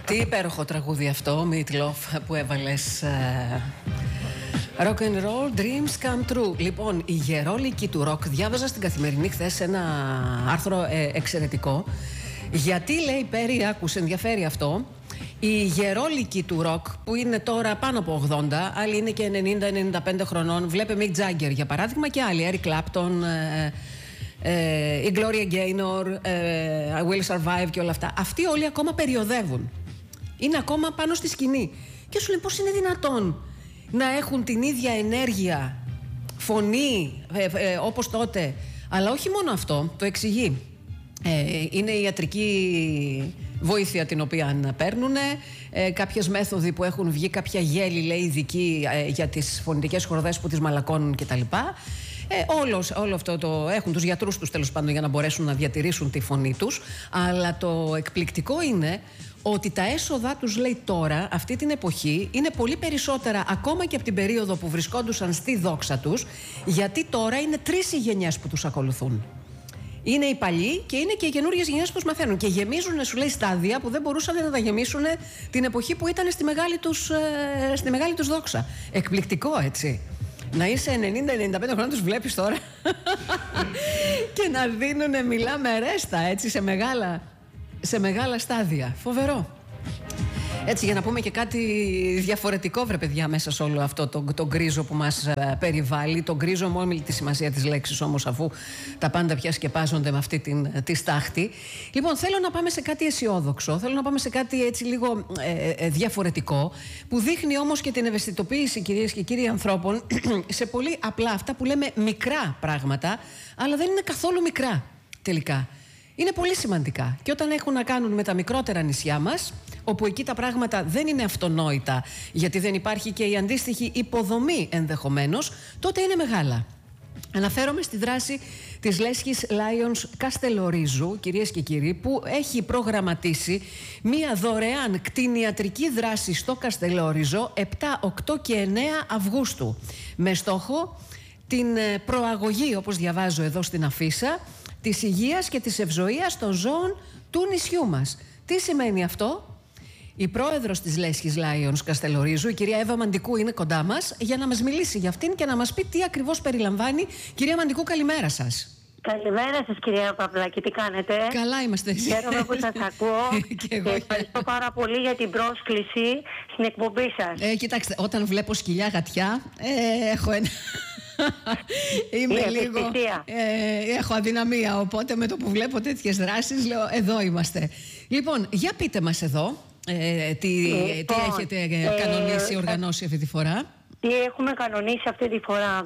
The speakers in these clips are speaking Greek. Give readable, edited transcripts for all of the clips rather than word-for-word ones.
Τι υπέροχο τραγούδι αυτό, Meatloaf, που έβαλες. Rock and roll, dreams come true. Λοιπόν, οι γερόλικοι του ροκ, διάβαζα στην Καθημερινή χθες ένα άρθρο εξαιρετικό. Γιατί, λέει Πέρι, άκουσε, ενδιαφέρει αυτό. Οι γερόλικοι του ροκ, που είναι τώρα πάνω από 80, άλλοι είναι και 90-95 χρονών, βλέπε Mick Jagger για παράδειγμα, και άλλοι, Eric Clapton, η Gloria Gaynor, I Will Survive και όλα αυτά. Αυτοί όλοι ακόμα περιοδεύουν. Είναι ακόμα πάνω στη σκηνή. Και σου λέει πώς είναι δυνατόν να έχουν την ίδια ενέργεια, φωνή, όπως τότε. Αλλά όχι μόνο αυτό, το εξηγεί. Είναι η ιατρική βοήθεια την οποία παίρνουν, κάποιες μέθοδοι που έχουν βγει, κάποια γέλη, λέει, ειδική για τις φωνητικές χορδές που τις μαλακώνουν κτλ. Όλο αυτό το έχουν τους γιατρούς τους, τέλος πάντων, για να μπορέσουν να διατηρήσουν τη φωνή τους. Αλλά το εκπληκτικό είναι ότι τα έσοδα τους, λέει, τώρα, αυτή την εποχή, είναι πολύ περισσότερα ακόμα και από την περίοδο που βρισκόντουσαν στη δόξα τους, γιατί τώρα είναι 3 οι γενιές που τους ακολουθούν. Είναι οι παλιοί και είναι και οι καινούριες γενιές που τους μαθαίνουν. Και γεμίζουν, σου λέει, στάδια που δεν μπορούσαν να τα γεμίσουν την εποχή που ήταν στη μεγάλη τους δόξα. Εκπληκτικό, έτσι. Να είσαι 90-95 χρόνια, τους βλέπεις τώρα και να δίνουνε, μιλάμε ρέστα, έτσι, σε μεγάλα στάδια. Φοβερό. Έτσι, για να πούμε και κάτι διαφορετικό, βρε παιδιά, μέσα σε όλο αυτό το γκρίζο που μας περιβάλλει. Το γκρίζο με όλη τη σημασία της λέξης όμως, αφού τα πάντα πια σκεπάζονται με αυτή τη στάχτη. Λοιπόν, θέλω να πάμε σε κάτι αισιόδοξο, θέλω να πάμε σε κάτι έτσι λίγο διαφορετικό, που δείχνει όμως και την ευαισθητοποίηση, κυρίες και κύριοι, ανθρώπων σε πολύ απλά αυτά που λέμε μικρά πράγματα, αλλά δεν είναι καθόλου μικρά τελικά. Είναι πολύ σημαντικά. Και όταν έχουν να κάνουν με τα μικρότερα νησιά μας, όπου εκεί τα πράγματα δεν είναι αυτονόητα, γιατί δεν υπάρχει και η αντίστοιχη υποδομή ενδεχομένως, τότε είναι μεγάλα. Αναφέρομαι στη δράση της Λέσχης Lions Καστελορίζου, κυρίες και κύριοι, που έχει προγραμματίσει μία δωρεάν κτηνιατρική δράση στο Καστελόριζο 7, 8 και 9 Αυγούστου, με στόχο την προαγωγή, όπως διαβάζω εδώ στην αφίσα, της υγείας και της ευζοίας των ζώων του νησιού μας. Τι σημαίνει αυτό? Η πρόεδρος της Λέσχης Lions Καστελορίζου, η κυρία Εύα Μαντικού, είναι κοντά μας για να μας μιλήσει για αυτήν και να μας πει τι ακριβώς περιλαμβάνει. Κυρία Μαντικού, καλημέρα σας. Καλημέρα σας, κυρία Παυλάκη, τι κάνετε? Καλά είμαστε. Χαίρομαι που σας ακούω και εγώ ευχαριστώ πάρα πολύ για την πρόσκληση στην εκπομπή σας. Κοιτάξτε, όταν βλέπω σκυλιά γατιά, έχω ένα... Είμαι λίγο. Έχω αδυναμία. Οπότε με το που βλέπω τέτοιες δράσεις, λέω, εδώ είμαστε. Λοιπόν, για πείτε μας εδώ τι έχετε κανονίσει, οργανώσει αυτή τη φορά. Τι έχουμε κανονίσει αυτή τη φορά?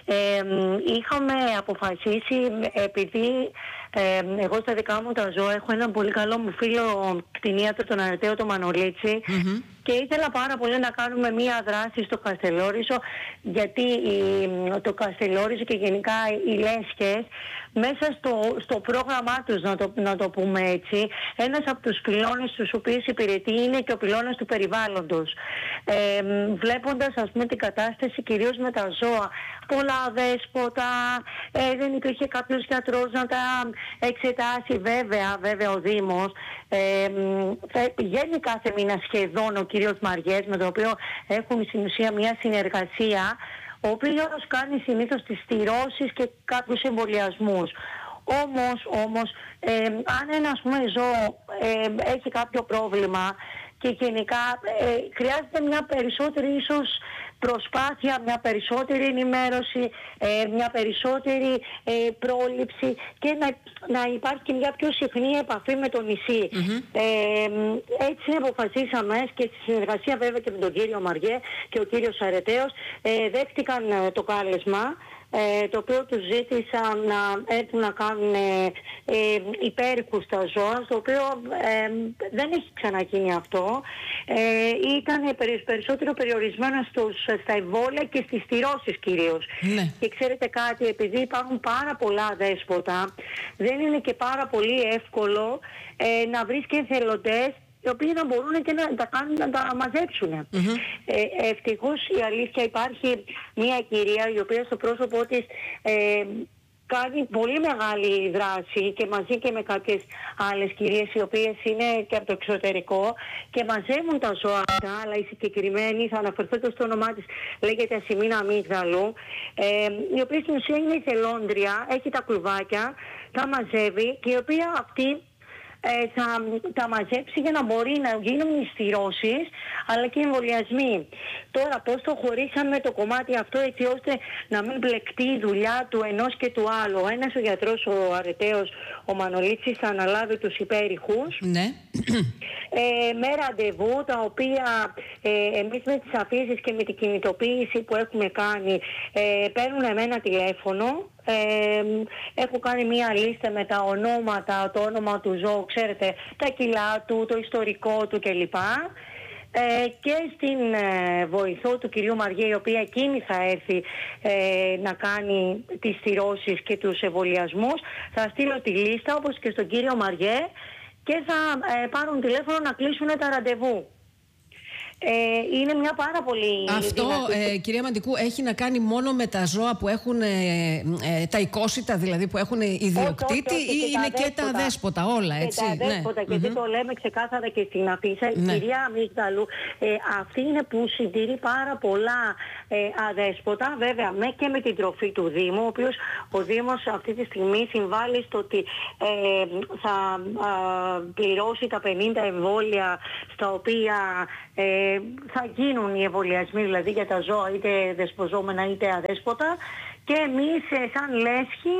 Είχαμε αποφασίσει, επειδή εγώ στα δικά μου τα ζώα έχω έναν πολύ καλό μου φίλο κτηνίατρο, τον Αρεταίο το Μανολίτσι, και ήθελα πάρα πολύ να κάνουμε μία δράση στο Καστελόριζο, γιατί το Καστελόριζο και γενικά οι Λέσχες μέσα στο πρόγραμμά τους, να το πούμε έτσι, ένας από τους πυλώνες τους οποίους υπηρετεί είναι και ο πυλώνας του περιβάλλοντος. Βλέποντας, ας πούμε, την κατάσταση κυρίως με τα ζώα, πολλά αδέσποτα, δεν υπήρχε κάποιος γιατρός να τα εξετάσει. Βέβαια ο Δήμος πηγαίνει κάθε μήνα σχεδόν ο κύριος Μαριές, με τον οποίο έχουν στην ουσία μια συνεργασία, ο οποίος κάνει συνήθως τις στηρώσεις και κάποιους εμβολιασμούς. Όμως αν ένα, ας πούμε, ζώο έχει κάποιο πρόβλημα και γενικά χρειάζεται μια περισσότερη ίσως προσπάθεια, μια περισσότερη ενημέρωση, μια περισσότερη πρόληψη και να υπάρχει και μια πιο συχνή επαφή με το νησί. Έτσι αποφασίσαμε, και στη συνεργασία βέβαια και με τον κύριο Μαριέ και ο κύριος Αρεταίος, δέχτηκαν το κάλεσμα, το οποίο τους ζήτησα να έρθουν να κάνουν υπέρικους στα ζώα, το οποίο δεν έχει ξαναγίνει αυτό. Ήταν περισσότερο περιορισμένα στα εμβόλια και στις στηρώσεις κυρίως. Και ξέρετε κάτι, επειδή υπάρχουν πάρα πολλά δέσποτα, δεν είναι και πάρα πολύ εύκολο να βρεις και εθελοντές οι οποίοι να μπορούν και να τα μαζέψουν. Ευτυχώς, η αλήθεια, υπάρχει μια κυρία η οποία στο πρόσωπό της κάνει πολύ μεγάλη δράση και μαζί και με κάποιες άλλες κυρίες οι οποίες είναι και από το εξωτερικό και μαζεύουν τα ζώα αυτά, αλλά η συγκεκριμένη, θα αναφερθώ και στο όνομά της, λέγεται Ασημίνα Αμύγδαλου, η οποία στην ουσία είναι η θελόντρια, έχει τα κλουβάκια, τα μαζεύει και η οποία αυτή θα τα μαζέψει για να μπορεί να γίνουν οι στηρώσεις αλλά και οι εμβολιασμοί. Τώρα πώς το χωρίσαμε το κομμάτι αυτό έτσι ώστε να μην μπλεκτεί η δουλειά του ενός και του άλλου. Ένας ο γιατρός, ο αρεταίος, ο Μανολίτσης, θα αναλάβει τους υπέρηχους. Ναι. Με ραντεβού τα οποία εμείς με τις αφήσεις και με την κινητοποίηση που έχουμε κάνει παίρνουν εμένα τηλέφωνο. Έχω κάνει μία λίστα με τα ονόματα, το όνομα του ζώου, ξέρετε, τα κιλά του, το ιστορικό του κλπ. Και στην βοηθό του κυρίου Μαριέ, η οποία εκείνη θα έρθει να κάνει τις στηρώσεις και τους εμβολιασμούς, θα στείλω τη λίστα όπως και στον κύριο Μαριέ και θα πάρουν τηλέφωνο να κλείσουν τα ραντεβού. Είναι μια πάρα πολύ... Αυτό, κυρία Μαντικού, έχει να κάνει μόνο με τα ζώα που έχουν τα οικόσιτα, δηλαδή που έχουν ιδιοκτήτη, ή είναι και τα αδέσποτα όλα, έτσι? Και τα αδέσποτα, και το λέμε ξεκάθαρα και στην αφίσα. Η κυρία Αμύγδαλου αυτή είναι που συντηρεί πάρα πολλά αδέσποτα, βέβαια και με την τροφή του Δήμου, ο οποίος ο Δήμος αυτή τη στιγμή συμβάλλει στο ότι θα πληρώσει τα 50 εμβόλια στα οποία θα γίνουν οι εμβολιασμοί, δηλαδή για τα ζώα, είτε δεσποζόμενα είτε αδέσποτα, και εμείς σαν λέσχη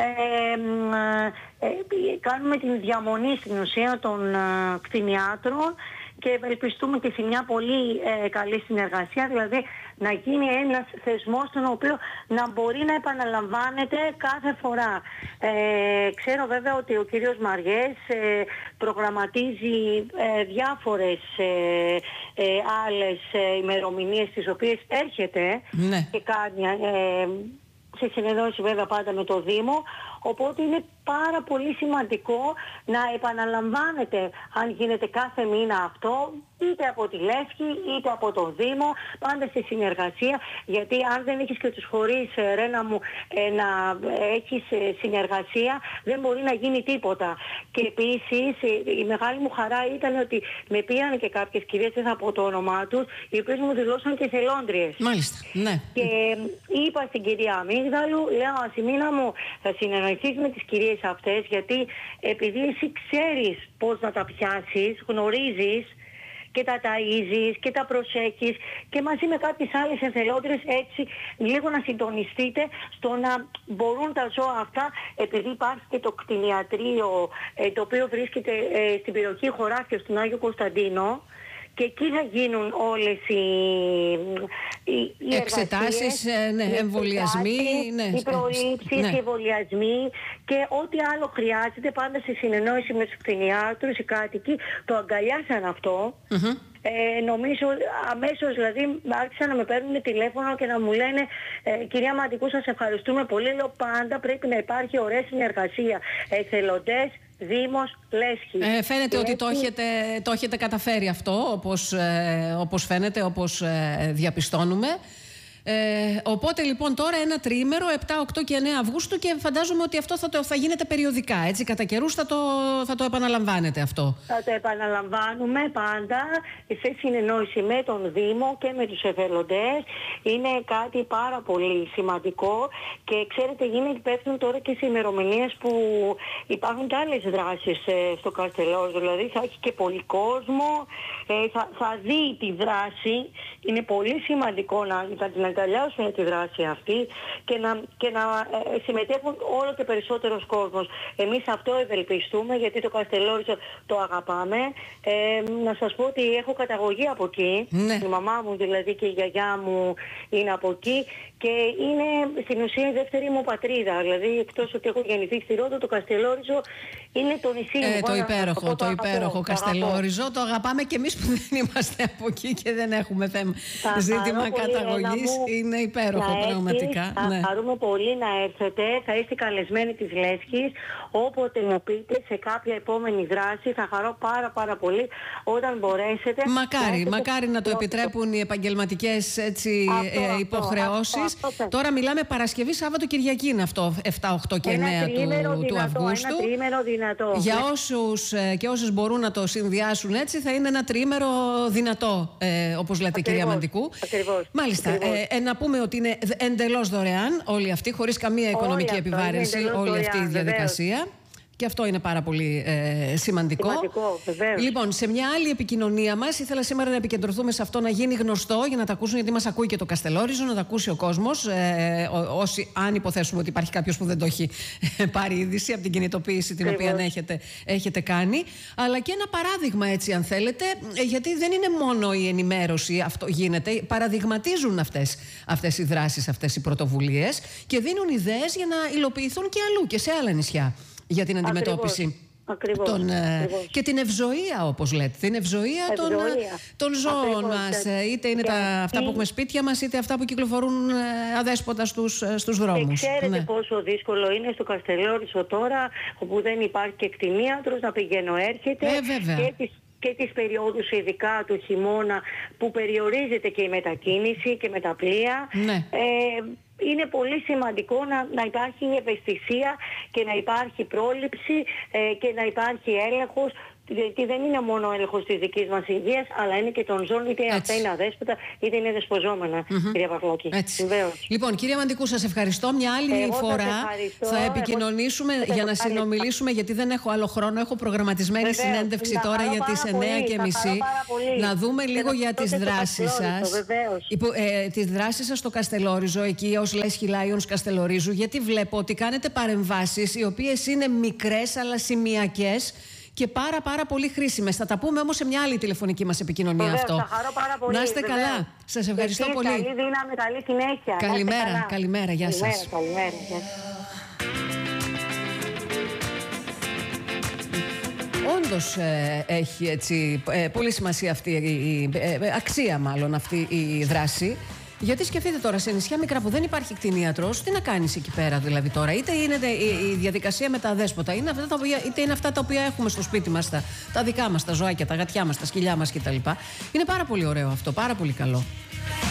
κάνουμε την διαμονή στην ουσία των κτηνιάτρων και ευελπιστούμε και σε μια πολύ καλή συνεργασία, δηλαδή να γίνει ένας θεσμός στον οποίο να μπορεί να επαναλαμβάνεται κάθε φορά. Ξέρω βέβαια ότι ο κύριος Μαριές προγραμματίζει διάφορες άλλες ημερομηνίες τις οποίες έρχεται και κάνει σε συνεννόηση βέβαια πάντα με το Δήμο, οπότε είναι πάρα πολύ σημαντικό να επαναλαμβάνεται, αν γίνεται κάθε μήνα αυτό, είτε από τη Λέσχη είτε από το Δήμο, πάντα σε συνεργασία, γιατί αν δεν έχεις και τους φορείς, Ρένα μου, να έχεις συνεργασία, δεν μπορεί να γίνει τίποτα. Και επίσης η μεγάλη μου χαρά ήταν ότι με πήγαν και κάποιες κυρίες, δεν θα πω το όνομά τους, οι οποίες μου δηλώσαν και θελόντριες. Μάλιστα, ναι. Και είπα στην κυρία Αμύγδαλου, λέω, Ασημίνα μου, θα συνεννοηθείς με τις κυρίες αυτές, γιατί επειδή εσύ ξέρεις πώς να τα πιάσεις, γνωρίζεις και τα ταΐζεις και τα προσέχεις, και μαζί με κάποιες άλλες εθελόντρες, έτσι λίγο να συντονιστείτε στο να μπορούν τα ζώα αυτά, επειδή υπάρχει και το κτηνιατρίο το οποίο βρίσκεται στην περιοχή Χωράφια, στον Άγιο Κωνσταντίνο, και εκεί θα γίνουν όλες οι εξετάσεις, εμβολιασμοί, οι προλήψεις, οι εμβολιασμοί και ό,τι άλλο χρειάζεται, πάντα σε συνεννόηση με τους κτηνιάτρους, οι κάτοικοι το αγκαλιάσαν αυτό. Νομίζω αμέσως, δηλαδή άρχισαν να με παίρνουν τηλέφωνο και να μου λένε κυρία Μαντικού, σας ευχαριστούμε πολύ. Λέω, πάντα πρέπει να υπάρχει ωραία συνεργασία, εθελοντές, Δήμος, Λέσχη. Φαίνεται ότι το έχετε καταφέρει αυτό, όπως φαίνεται, όπως διαπιστώνουμε. Οπότε λοιπόν τώρα ένα τριήμερο, 7, 8 και 9 Αυγούστου, και φαντάζομαι ότι αυτό θα γίνεται περιοδικά, έτσι, κατά καιρούς θα το επαναλαμβάνετε αυτό. Θα το επαναλαμβάνουμε πάντα σε συνεννόηση με τον Δήμο και με τους εθελοντές. Είναι κάτι πάρα πολύ σημαντικό και ξέρετε, γίνεται υπεύθυνο τώρα και σε ημερομηνίες που υπάρχουν και άλλες δράσεις στο Καστελόριζο, δηλαδή θα έχει και πολύ κόσμο, θα δει τη δράση. Είναι πολύ σημαντικό να την αγκαλιάσουν τη δράση αυτή και να συμμετέχουν όλο και περισσότερος κόσμος. Εμείς αυτό ευελπιστούμε, γιατί το Καστελόριζο το αγαπάμε. Να σας πω ότι έχω καταγωγή από εκεί. Η μαμά μου δηλαδή και η γιαγιά μου είναι από εκεί και είναι στην ουσία η δεύτερη μου πατρίδα. Δηλαδή, εκτός ότι έχω γεννηθεί στη Ρόδο, το Καστελόριζο είναι το νησί μου. Το υπέροχο Καστελόριζο. Το αγαπάμε και εμείς που δεν είμαστε από εκεί και δεν έχουμε ζήτημα καταγωγής. είναι υπέροχο πραγματικά. Θα χαρούμε πολύ να έρθετε. Θα είστε καλεσμένοι της Λέσχης. Όποτε μου πείτε σε κάποια επόμενη δράση, θα χαρώ πάρα πολύ όταν μπορέσετε. Μακάρι να το επιτρέπουν οι επαγγελματικές υποχρεώσεις. Τώρα μιλάμε Παρασκευή, Σάββατο, Κυριακή είναι αυτό, 7, 8 και 9 του Αυγούστου. Ένα τριήμερο δυνατό. Για όσους και όσες μπορούν να το συνδυάσουν έτσι, θα είναι ένα τριήμερο δυνατό, όπως λέτε, κυρία Μαντικού. Ακριβώς. Μάλιστα. Να πούμε ότι είναι εντελώς δωρεάν όλοι αυτοί, χωρίς καμία οικονομική επιβάρυνση, όλη αυτή η διαδικασία. Και αυτό είναι πάρα πολύ σημαντικό. Λοιπόν, σε μια άλλη επικοινωνία μας, ήθελα σήμερα να επικεντρωθούμε σε αυτό, να γίνει γνωστό για να τα ακούσουν, γιατί μας ακούει και το Καστελόριζο, να τα ακούσει ο κόσμος. Όσοι, αν υποθέσουμε ότι υπάρχει κάποιος που δεν το έχει πάρει είδηση από την κινητοποίηση την οποία έχετε κάνει. Αλλά και ένα παράδειγμα, έτσι, αν θέλετε, γιατί δεν είναι μόνο η ενημέρωση, αυτό γίνεται. Παραδειγματίζουν αυτές οι δράσεις, αυτές οι πρωτοβουλίες και δίνουν ιδέες για να υλοποιηθούν και αλλού και σε άλλα νησιά. Για την αντιμετώπιση και την ευζοία, όπως λέτε. Την ευζοία των ζώων μας. Είτε είναι αυτά που έχουμε σπίτια μας, είτε αυτά που κυκλοφορούν αδέσποτα στους δρόμους. Και ξέρετε πόσο δύσκολο είναι στο Καστελόριζο τώρα, όπου δεν υπάρχει και κτηνίατρος, να πηγαίνω έρχεται. Και τις περιόδους ειδικά του χειμώνα που περιορίζεται και η μετακίνηση και με τα πλοία. Είναι πολύ σημαντικό να υπάρχει ευαισθησία και να υπάρχει πρόληψη και να υπάρχει έλεγχος. Γιατί δεν είναι μόνο ο έλεγχος της δικής μας υγείας, αλλά είναι και των ζώων, είτε αυτά είναι αδέσποτα, είτε είναι δεσποζόμενα, κυρία Παυλάκη. Λοιπόν, κυρία Μαντικού, σας ευχαριστώ. Μια άλλη φορά θα επικοινωνήσουμε για να συνομιλήσουμε, γιατί δεν έχω άλλο χρόνο. Έχω προγραμματισμένη συνέντευξη τώρα για τις 9:30. Να δούμε λίγο για τις δράσεις σας. Τις δράσεις σας στο Καστελόριζο, εκεί ως Λέσχη Lions Καστελορίζου, γιατί βλέπω ότι κάνετε παρεμβάσεις οι οποίες είναι μικρές αλλά σημειακές και πάρα πολύ χρήσιμες. Θα τα πούμε όμως σε μια άλλη τηλεφωνική μας επικοινωνία αυτό. Θα χαρώ πάρα πολύ. Να είστε καλά. Σας ευχαριστώ πολύ. Καλή δύναμη, καλή συνέχεια. Καλημέρα. Γεια σας. Καλημέρα. Όντως έχει έτσι πολύ σημασία αυτή η αξία, μάλλον αυτή η δράση. Γιατί σκεφτείτε τώρα, σε νησιά μικρά που δεν υπάρχει κτηνίατρος, τι να κάνεις εκεί πέρα δηλαδή τώρα? Είτε είναι η διαδικασία με τα αδέσποτα, είτε είναι αυτά τα οποία έχουμε στο σπίτι μας, τα δικά μας, τα ζωάκια, τα γατιά μας, τα σκυλιά μας κτλ. Είναι πάρα πολύ ωραίο αυτό, πάρα πολύ καλό.